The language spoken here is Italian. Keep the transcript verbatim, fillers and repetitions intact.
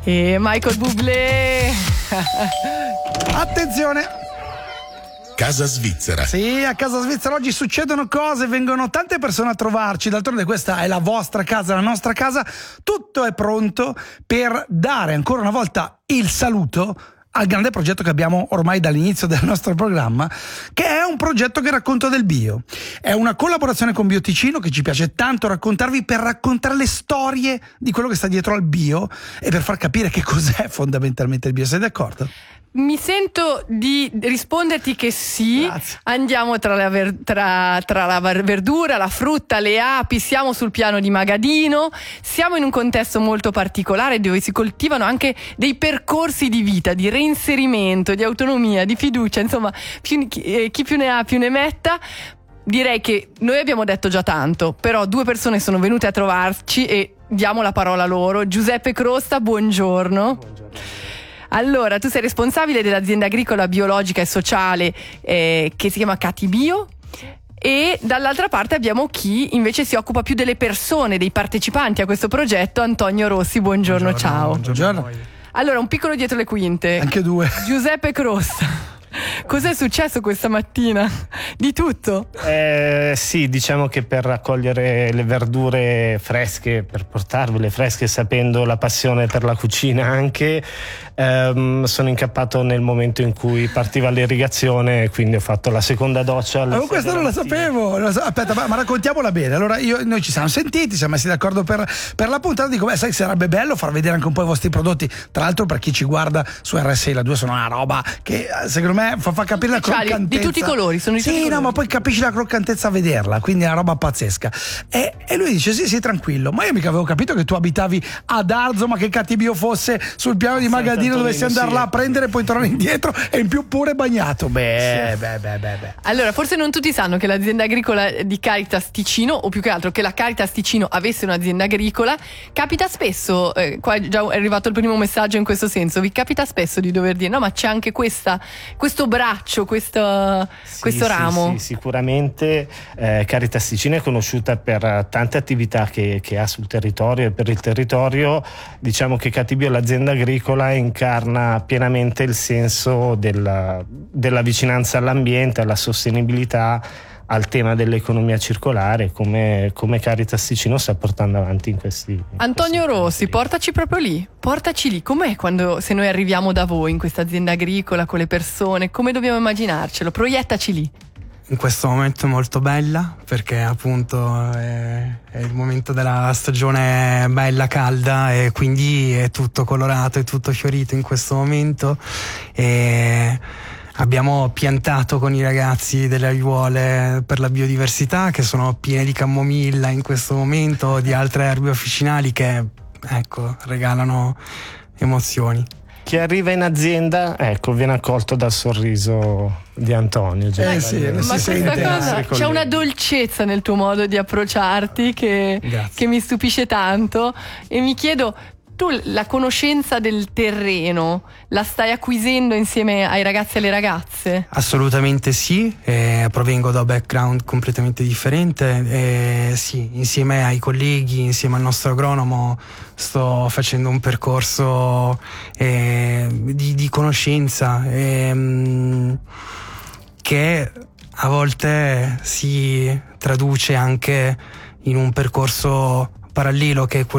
E Michael Bublé. Attenzione. Casa Svizzera. Sì, a Casa Svizzera oggi succedono cose, vengono tante persone a trovarci, d'altronde questa è la vostra casa, la nostra casa, tutto è pronto per dare ancora una volta il saluto al grande progetto che abbiamo ormai dall'inizio del nostro programma, che è un progetto che racconta del bio. È una collaborazione con Bioticino che ci piace tanto raccontarvi, per raccontare le storie di quello che sta dietro al bio e per far capire che cos'è fondamentalmente il bio. Sei d'accordo? Mi sento di risponderti che sì. Grazie. Andiamo tra la, ver- tra, tra la verdura, la frutta, le api, siamo sul piano di Magadino, siamo in un contesto molto particolare dove si coltivano anche dei percorsi di vita, di reinserimento, di autonomia, di fiducia, insomma più, chi, eh, chi più ne ha più ne metta. Direi che noi abbiamo detto già tanto, però due persone sono venute a trovarci e diamo la parola loro. Giuseppe Crosta, buongiorno. Buongiorno. Allora, tu sei responsabile dell'azienda agricola biologica e sociale eh, che si chiama Catibio, e dall'altra parte abbiamo chi invece si occupa più delle persone, dei partecipanti a questo progetto, Antonio Rossi, buongiorno, buongiorno ciao. Buongiorno. Allora, un piccolo dietro le quinte. Anche due. Giuseppe Crosta. Cos'è successo questa mattina? Di tutto? Eh, sì, diciamo che per raccogliere le verdure fresche, per portarvele fresche, sapendo la passione per la cucina anche, ehm, sono incappato nel momento in cui partiva l'irrigazione, quindi ho fatto la seconda doccia. Oh, questa non la sapevo. Aspetta, ma, ma raccontiamola bene. Allora, io, noi ci siamo sentiti, siamo messi d'accordo per, per la puntata. Dico, beh, sai che sarebbe bello far vedere anche un po' i vostri prodotti. Tra l'altro, per chi ci guarda su R S I, la due sono una roba che secondo me fa, fa capire la croccantezza di tutti i colori, sono di sì, tutti i no, colori. ma poi capisci la croccantezza a vederla, quindi è una roba pazzesca. E, e lui dice: sì, sì, tranquillo, ma io mica avevo capito che tu abitavi ad Arzo, ma che Catibio fosse sul piano di Magadino, dovessi andare sì. là a prendere e poi tornare indietro, e in più pure bagnato. Beh, Sì. beh, beh, beh, beh. Allora, forse non tutti sanno che l'azienda agricola di Caritas Ticino, o più che altro che la Caritas Ticino avesse un'azienda agricola, capita spesso, eh, qua già è arrivato il primo messaggio in questo senso, vi capita spesso di dover dire no, ma c'è anche questa, questo braccio, questo, Sì, questo sì, ramo. Sì, sicuramente eh, Caritas Ticino è conosciuta per tante attività che, che ha sul territorio e per il territorio. Diciamo che Catibio, l'azienda agricola, incarna pienamente il senso della, della vicinanza all'ambiente, alla sostenibilità, al tema dell'economia circolare, come, come Caritas Ticino sta portando avanti in questi in Antonio questi Rossi, tempi. portaci proprio lì, portaci lì. Com'è quando, se noi arriviamo da voi in questa azienda agricola con le persone, come dobbiamo immaginarcelo? Proiettaci lì. In questo momento è molto bella, perché appunto è, è il momento della stagione bella, calda, e quindi è tutto colorato, è tutto fiorito in questo momento. E abbiamo piantato con i ragazzi delle aiuole per la biodiversità, che sono piene di camomilla in questo momento, di altre erbe officinali che, ecco, regalano emozioni. Chi arriva in azienda, ecco, viene accolto dal sorriso di Antonio. Eh sì, Già, lo si Ma sente. questa cosa, Essere c'è una colleghi. dolcezza nel tuo modo di approcciarti che, Grazie. che mi stupisce tanto, e mi chiedo, tu la conoscenza del terreno la stai acquisendo insieme ai ragazzi e alle ragazze? Assolutamente sì, eh, provengo da un background completamente differente, eh, sì, insieme ai colleghi, insieme al nostro agronomo sto facendo un percorso eh, di, di conoscenza eh, che a volte si traduce anche in un percorso parallelo, che è quello